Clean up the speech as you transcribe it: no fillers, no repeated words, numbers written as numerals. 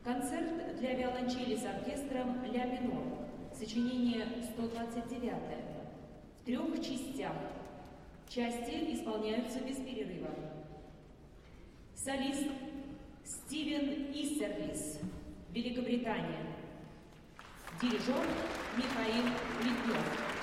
Концерт для виолончели с оркестром «Ля минор», сочинение 129, в 3 частях. Части исполняются без перерыва. Солист Стивен Иссерлис, Великобритания. Дирижер Михаил Литвёв.